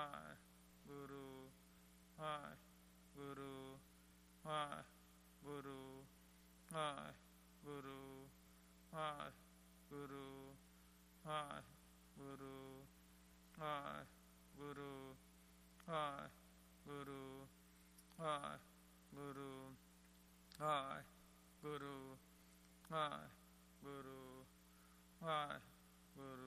Guru, Hi, Guru, Hi, Guru, Hi, Guru, Hi, Guru, Hi, Guru, Hi, Guru, Hi, Guru, Hi, Guru, Hi, Guru, Hi, Guru, Hi, Guru.